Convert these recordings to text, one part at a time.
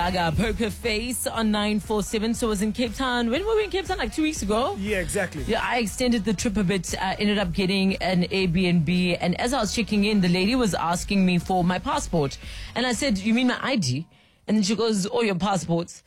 Gaga, Poker Face on 947. So I was in Cape Town. When were we in Cape Town? Like 2 weeks ago? Yeah, exactly. Yeah, I extended the trip a bit. Ended up getting an Airbnb. And as I was checking in, the lady was asking me for my passport. And I said, you mean my ID? And then she goes, oh, your passports.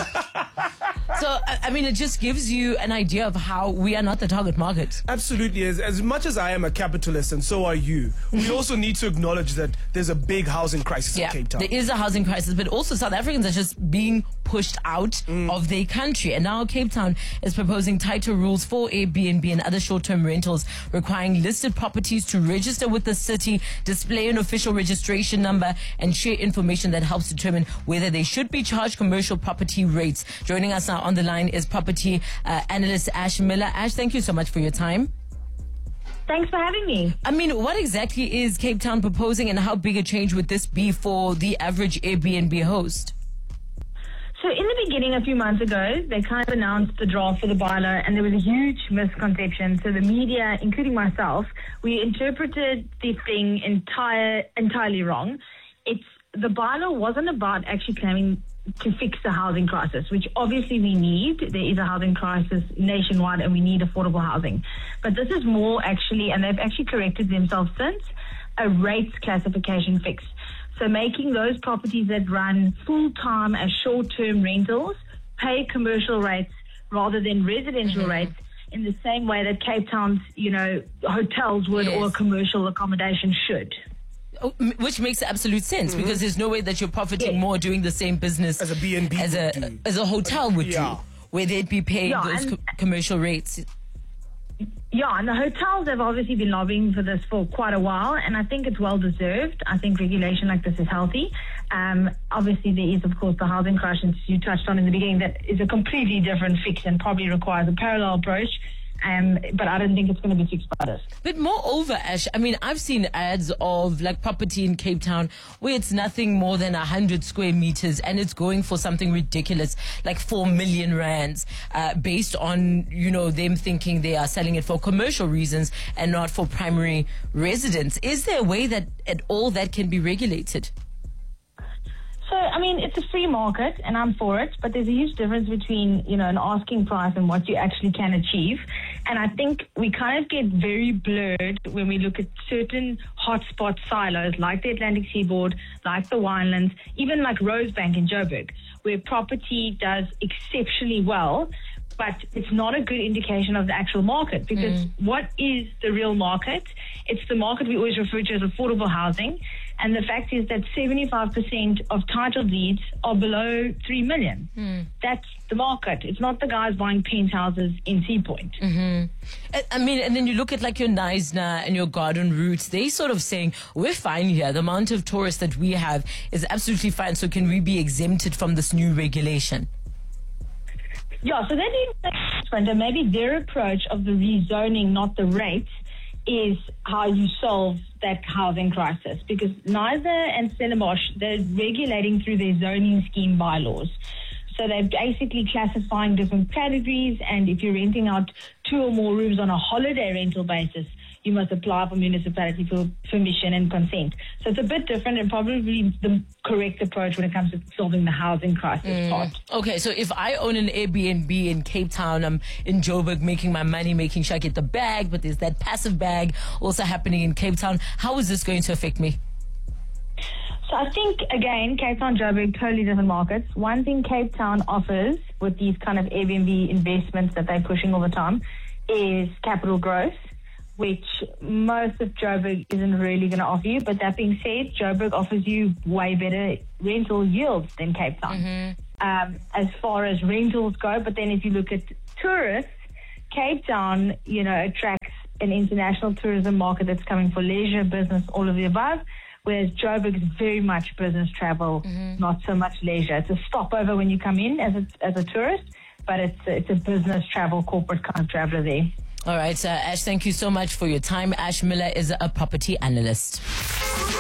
So, I mean, it just gives you an idea of how we are not the target market. Absolutely. As much as I am a capitalist, and so are you, we also need to acknowledge that there's a big housing crisis in Cape Town. There is a housing crisis, but also South Africans are just being pushed out of their country. And now Cape Town is proposing tighter rules for Airbnb and other short-term rentals, requiring listed properties to register with the city, display an official registration number, and share information that helps determine whether they should be charged commercial property rates. Joining us now on the line is property analyst Ash Miller. Ash, thank you so much for your time. Thanks for having me. I mean, what exactly is Cape Town proposing, and how big a change would this be for the average Airbnb host? So in the beginning, a few months ago, they kind of announced the draft for the bylaw, and there was a huge misconception. So the media, including myself, we interpreted the thing entirely wrong. The bylaw wasn't about actually claiming to fix the housing crisis, which obviously we need. There is a housing crisis nationwide and we need affordable housing. But this is more actually, and they've actually corrected themselves since, a rates classification fix. So making those properties that run full-time as short-term rentals pay commercial rates rather than residential rates, in the same way that Cape Town's, hotels would, or commercial accommodation should. Which makes absolute sense, because there's no way that you're profiting more doing the same business as a B&B as a hotel would do, where they'd be paying those commercial rates. Yeah, and the hotels have obviously been lobbying for this for quite a while, and I think it's well deserved. I think regulation like this is healthy. Obviously, there is, of course, the housing crisis you touched on in the beginning that is a completely different fix and probably requires a parallel approach. But I don't think it's going to be fixed by this. But moreover, Ash, I mean, I've seen ads of like property in Cape Town where it's nothing more than 100 square meters and it's going for something ridiculous like 4 million rands, based on, them thinking they are selling it for commercial reasons and not for primary residents. Is there a way that at all that can be regulated? So, I mean, it's a free market, and I'm for it, but there's a huge difference between, an asking price and what you actually can achieve. And I think we kind of get very blurred when we look at certain hotspot silos like the Atlantic Seaboard, like the Winelands, even like Rosebank in Joburg, where property does exceptionally well, but it's not a good indication of the actual market, because what is the real market? It's the market we always refer to as affordable housing. And the fact is that 75% of title deeds are below 3 million. That's the market. It's not the guys buying penthouses in Sea Point. I mean, and then you look at like your Knysna and your Garden Routes, they sort of saying, we're fine here. The amount of tourists that we have is absolutely fine. So can we be exempted from this new regulation? Yeah, so they're doing different, and maybe their approach of the rezoning, not the rates, is how you solve that housing crisis. Because Knysna and Stellenbosch, they're regulating through their zoning scheme bylaws. So they're basically classifying different categories, and if you're renting out 2 or more rooms on a holiday rental basis, you must apply for municipality for permission and consent. So it's a bit different and probably the correct approach when it comes to solving the housing crisis part. Okay, so if I own an Airbnb in Cape Town, I'm in Joburg making my money, making sure I get the bag, but there's that passive bag also happening in Cape Town. How is this going to affect me? So I think, again, Cape Town, Joburg, totally different markets. One thing Cape Town offers with these kind of Airbnb investments that they're pushing all the time is capital growth, which most of Joburg isn't really going to offer you. But that being said, Joburg offers you way better rental yields than Cape Town as far as rentals go. But then if you look at tourists, Cape Town, attracts an international tourism market that's coming for leisure, business, all of the above, whereas Joburg is very much business travel, not so much leisure. It's a stopover when you come in as a tourist, but it's a business travel, corporate kind of traveler there. All right, Ash, thank you so much for your time. Ash Miller is a property analyst.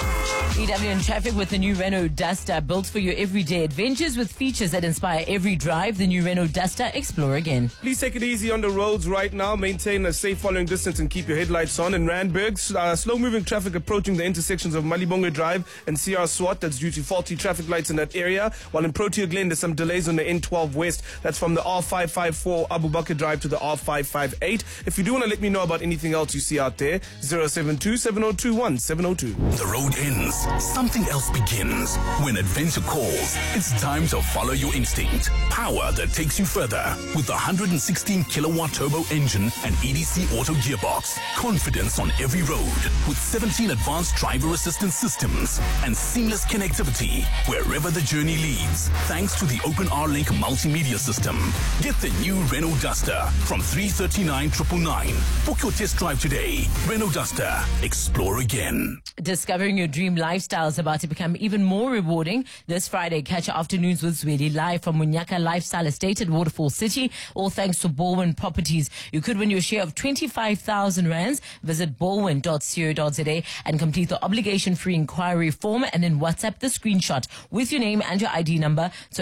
EW in traffic with the new Renault Duster, built for your everyday adventures with features that inspire every drive. The new Renault Duster, explore again. Please take it easy on the roads right now. Maintain a safe following distance and keep your headlights on. In Randburg, slow-moving traffic approaching the intersections of Malibongo Drive and CR Swat. That's due to faulty traffic lights in that area. While in Protea Glen, there's some delays on the N12 West. That's from the R554 Abu Bakr Drive to the R558. If you do want to let me know about anything else you see out there, 072-7021-702. The road ends. Something else begins. When adventure calls, it's time to follow your instinct. Power that takes you further with the 116 kilowatt turbo engine and EDC auto gearbox. Confidence on every road with 17 advanced driver assistance systems and seamless connectivity wherever the journey leads. Thanks to the OpenR-Link multimedia system. Get the new Renault Duster from 339,999. Book your test drive today. Renault Duster. Explore again. Discovering your dream lifestyle is about to become even more rewarding. This Friday, catch Afternoons with Zweli live from Munyaka Lifestyle Estate at Waterfall City, all thanks to Baldwin Properties. You could win your share of 25,000 rands. Visit baldwin.co.za and complete the obligation-free inquiry form, and then WhatsApp the screenshot with your name and your ID number to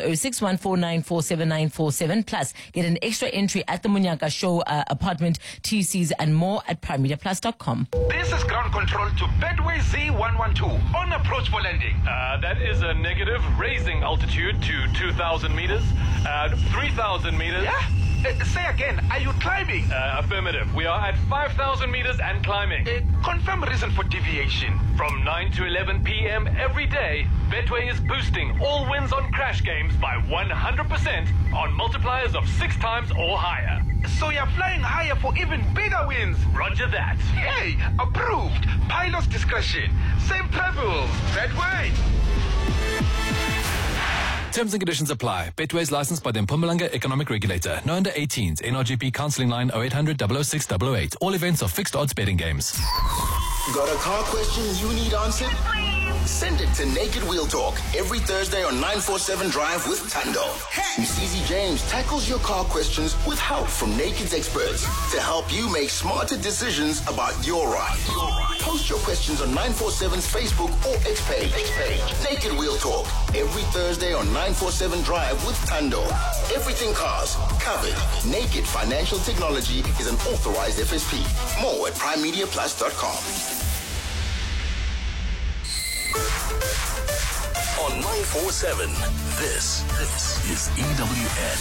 0614947947. Plus, get an extra entry at the Munyaka Show apartment, TCs, and more at primemediaplus.com. This is ground control to Bedway Z112 on approach for landing. That is a negative, raising altitude to 2,000 meters, 3,000 meters. Yeah? Say again, are you climbing? Affirmative. We are at 5,000 meters and climbing. Confirm reason for deviation. From 9 to 11 p.m. every day, Betway is boosting all wins on crash games by 100% on multipliers of 6 times or higher. So you're flying higher for even bigger wins. Roger that. Hey, approved. Pilot's discretion. Same travel. Betway. Terms and conditions apply. Betway is licensed by the Mpumalanga Economic Regulator. No under 18s. NRGP counselling line 0800 006 008. All events are fixed odds betting games. Got a car question you need answered? Send it to Naked Wheel Talk every Thursday on 947 Drive with Tando. Msizi James tackles your car questions with help from Naked's experts to help you make smarter decisions about your ride. Post your questions on 947's Facebook or X page. Naked Wheel Talk every Thursday on 947 Drive with Tando. Everything cars covered. Naked Financial Technology is an authorized FSP. More at primemediaplus.com. On 947, this is EWN.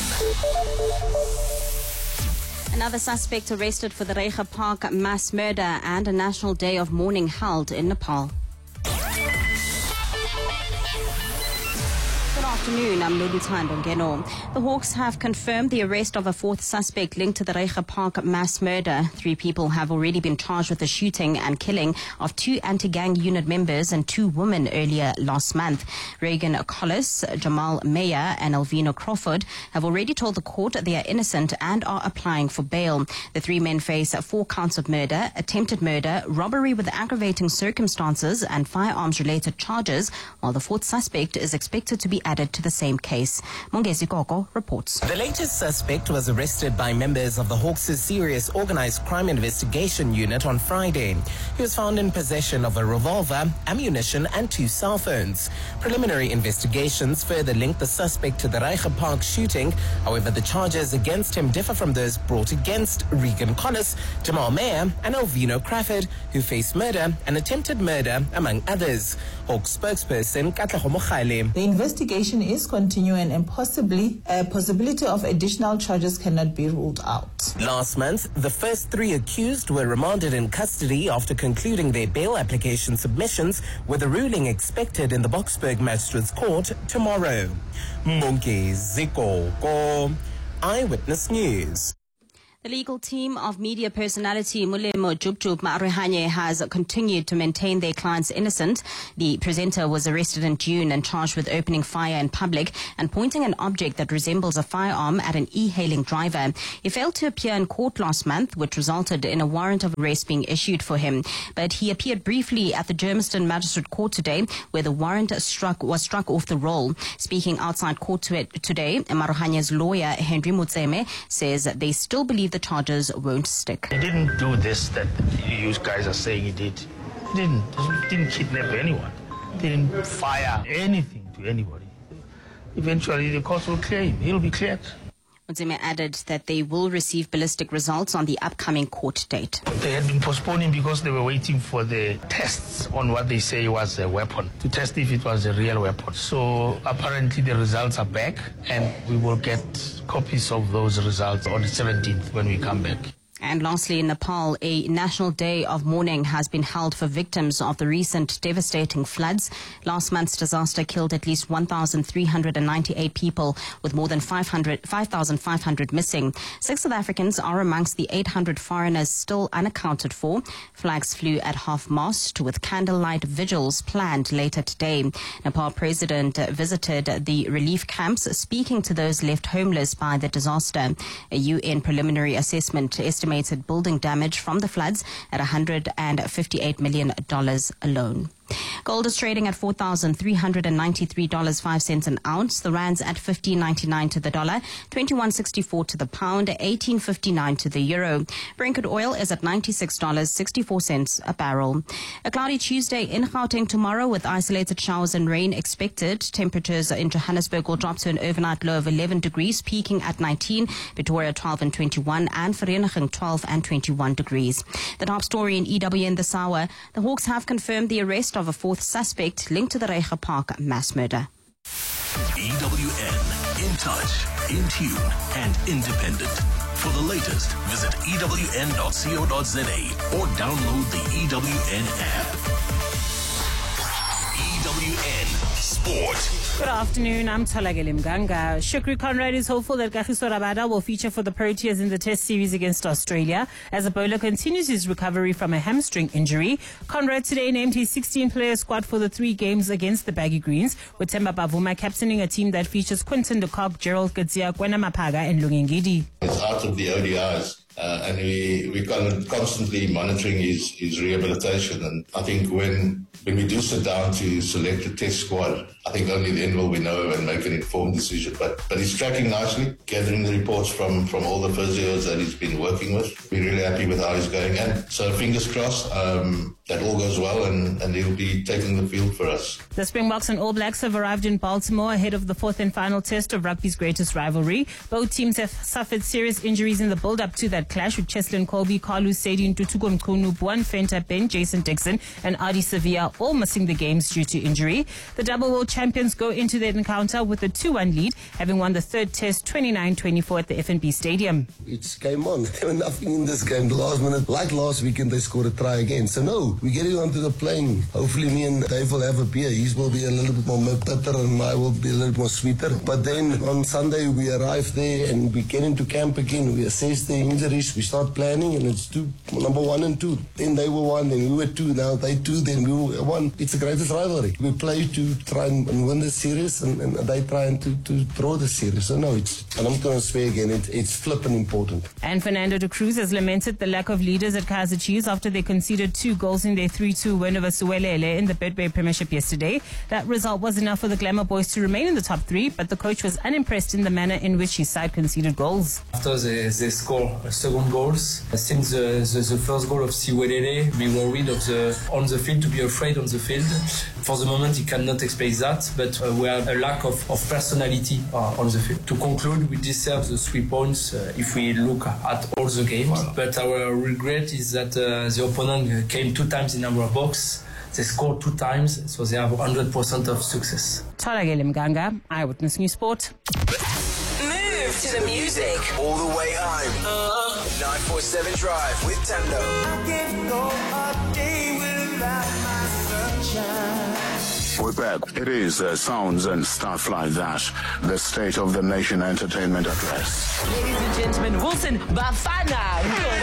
Another suspect arrested for the Reicha Park mass murder and a national day of mourning held in Nepal. Good afternoon, I'm Lulu Ngeno. The Hawks have confirmed the arrest of a fourth suspect linked to the Reicha Park mass murder. 3 people have already been charged with the shooting and killing of 2 anti-gang unit members and 2 women earlier last month. Reagan Collis, Jamal Meyer and Alvino Crawford have already told the court they are innocent and are applying for bail. The 3 men face 4 counts of murder, attempted murder, robbery with aggravating circumstances and firearms-related charges, while the fourth suspect is expected to be added to the same case. Mongezi Koko reports. The latest suspect was arrested by members of the Hawks' Serious Organized Crime Investigation Unit on Friday. He was found in possession of a revolver, ammunition and 2 cell phones. Preliminary investigations further linked the suspect to the Reicha Park shooting. However, the charges against him differ from those brought against Regan Collis, Jamal Meyer and Alvino Crawford, who faced murder and attempted murder, among others. Hawks spokesperson Katlaho Mokhale. The investigation is continuing and possibly a possibility of additional charges cannot be ruled out. Last month, the first 3 accused were remanded in custody after concluding their bail application submissions, with a ruling expected in the Boksburg Magistrates Court tomorrow. Mongezi Koko, Eyewitness News. The legal team of media personality Mulemo Jubjub Maruhanye has continued to maintain their client's innocent. The presenter was arrested in June and charged with opening fire in public and pointing an object that resembles a firearm at an e-hailing driver. He failed to appear in court last month, which resulted in a warrant of arrest being issued for him. But he appeared briefly at the Germiston Magistrate Court today, where the warrant was struck off the roll. Speaking outside court today, Maruhanye's lawyer Henry Mutseme says they still believe the charges won't stick. He didn't do this that you guys are saying he did. He didn't kidnap anyone. didn't fire anything to anybody. Eventually, the court will clear him. He'll be cleared. Motshekga added that they will receive ballistic results on the upcoming court date. They had been postponing because they were waiting for the tests on what they say was a weapon, to test if it was a real weapon. So apparently the results are back, and we will get copies of those results on the 17th when we come back. And lastly, in Nepal, a national day of mourning has been held for victims of the recent devastating floods. Last month's disaster killed at least 1,398 people, with more than 5,500 missing. 6 South Africans are amongst the 800 foreigners still unaccounted for. Flags flew at half-mast, with candlelight vigils planned later today. Nepal president visited the relief camps, speaking to those left homeless by the disaster. A UN preliminary assessment estimated building damage from the floods at $158 million alone. Gold is trading at $4,393.05 an ounce. The rand's at 15.99 to the dollar, 21.64 to the pound, 18.59 to the euro. Brent crude oil is at $96.64 a barrel. A cloudy Tuesday in Gauteng tomorrow with isolated showers and rain expected. Temperatures in Johannesburg will drop to an overnight low of 11 degrees, peaking at 19, Pretoria 12 and 21, and Vereeniging 12 and 21 degrees. The top story in EWN this hour: the Hawks have confirmed the arrest of a 4th suspect linked to the Reiger Park mass murder. EWN, in touch, in tune, and independent. For the latest, visit ewn.co.za or download the EWN app. EWN Sport. Good afternoon, I'm Tolageli Mganga. Shukri Conrad is hopeful that Kagiso Rabada will feature for the Proteas in the Test series against Australia as Ebola continues his recovery from a hamstring injury. Conrad today named his 16-player squad for the 3 games against the Baggy Greens, with Themba Bavuma captaining a team that features Quinton de Kock, Gerald Gadzia, Kwena Mapaga and Lungengidi. It's out of the ODIs. And we're constantly monitoring his rehabilitation. And I think when we do sit down to select a test squad, I think only then will we know and make an informed decision. But he's tracking nicely, gathering the reports from all the physios that he's been working with. We're really happy with how he's going. And so fingers crossed that all goes well and he'll be taking the field for us. The Springboks and All Blacks have arrived in Baltimore ahead of the 4th and final test of rugby's greatest rivalry. Both teams have suffered serious injuries in the build-up to that clash, with Cheslin Colby, Carlu Sadie, Ntutuko Mkunu, Buan Fenta, Ben, Jason Dixon and Adi Sevilla all missing the games due to injury. The double world champions go into their encounter with a 2-1 lead, having won the 3rd test 29-24 at the FNB Stadium. It's game on. There was nothing in this game. The last minute, like last weekend, they scored a try again. So no, we're getting onto the playing. Hopefully me and Dave will have a beer. His will be a little bit more bitter and I will be a little bit more sweeter. But then on Sunday we arrive there and we get into camp again. We assess the injuries. We start planning and it's number 1 and 2. Then they were 1, then we were 2. Now they 2, then we were 1. It's the greatest rivalry. We play to try and win the series and they try to draw the series. So no, and I'm going to swear again, it's flipping important. And Fernando de Cruz has lamented the lack of leaders at Kaizer Chiefs after they conceded 2 goals in their 3-2 win over Suwelele in the Betway Premiership yesterday. That result was enough for the Glamour boys to remain in the top 3, but the coach was unimpressed in the manner in which his side conceded goals. After they score second goals, since the first goal of Siwelele, we were worried of on the field, to be afraid on the field. For the moment, he cannot explain that, but we have a lack of personality on the field. To conclude, we deserve the 3 points if we look at all the games. But our regret is that the opponent came 2 times in our box. They scored 2 times, so they have 100% of success. Tolageli Mganga, Eyewitness News Sport. Move to the music. All the way home. 947 Drive with Tando. I can't go a day without my sunshine. We're back. It is sounds and stuff like that. The State of the Nation Entertainment Address. Ladies and gentlemen, Wilson Bafana.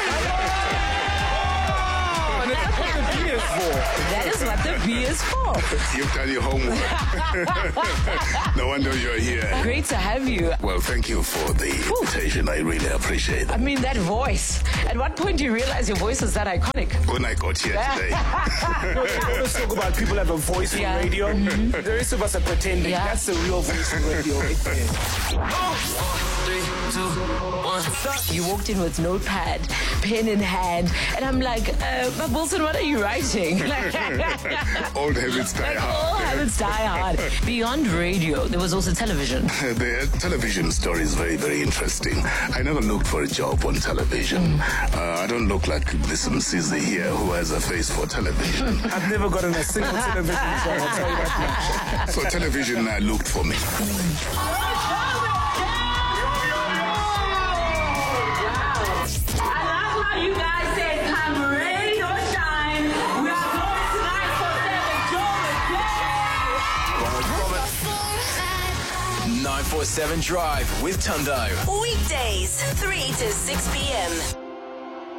That is what the B is for. You've done your homework. No wonder you're here. Great to have you. Well, thank you for the invitation. I really appreciate it. I mean, that voice. At what point do you realize your voice is that iconic? When I got here today. Let's talk about people have a voice in radio. The rest of us are pretending. That's the real voice in radio right there. 3, 2, 1. You walked in with notepad, pen in hand, and I'm like, Wilson, what are you writing? Old habits die hard. All habits die hard. Beyond radio, there was also television. The television story is very, very interesting. I never looked for a job on television. I don't look like this Msizi here who has a face for television. I've never gotten a single television show, I'll tell you that much. So television looked for me. You guys said, come rain or shine. We are going tonight for 947 Drive with Tundo. Weekdays, 3 to 6 p.m.